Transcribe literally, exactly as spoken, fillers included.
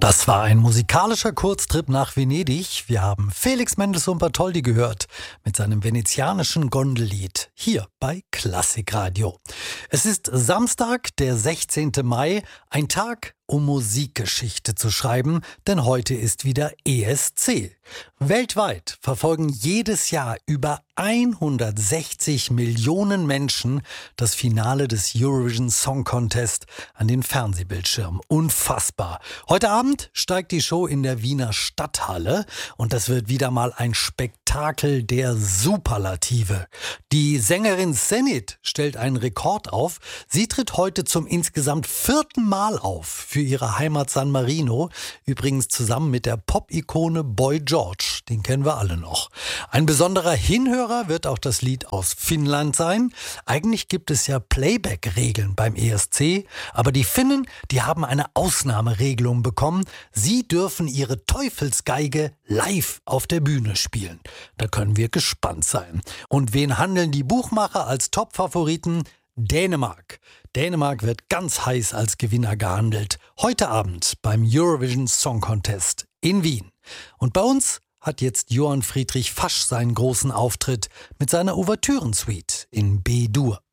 Das war ein musikalischer Kurztrip nach Venedig. Wir haben Felix Mendelssohn Bartholdy gehört mit seinem venezianischen Gondellied hier bei Klassikradio. Es ist Samstag, der sechzehnte Mai, ein Tag, um Musikgeschichte zu schreiben, denn heute ist wieder E S C. Weltweit verfolgen jedes Jahr über hundertsechzig Millionen Menschen das Finale des Eurovision Song Contest an den Fernsehbildschirmen. Unfassbar. Heute Abend steigt die Show in der Wiener Stadthalle und das wird wieder mal ein Spektakel der Superlative. Die Sängerin Zenit stellt einen Rekord auf. Sie tritt heute zum insgesamt vierten Mal auf für ihre Heimat San Marino. Übrigens zusammen mit der Pop-Ikone Boy George. Den kennen wir alle noch. Ein besonderer Hinhörer wird auch das Lied aus Finnland sein. Eigentlich gibt es ja Playback-Regeln beim E S C, aber die Finnen, die haben eine Ausnahmeregelung bekommen. Sie dürfen ihre Teufelsgeige live auf der Bühne spielen. Da können wir gespannt sein. Und wen handeln die Buchmacher als Top-Favoriten? Dänemark. Dänemark wird ganz heiß als Gewinner gehandelt. Heute Abend beim Eurovision Song Contest in Wien. Und bei uns hat jetzt Johann Friedrich Fasch seinen großen Auftritt mit seiner Ouvertürensuite in B-Dur.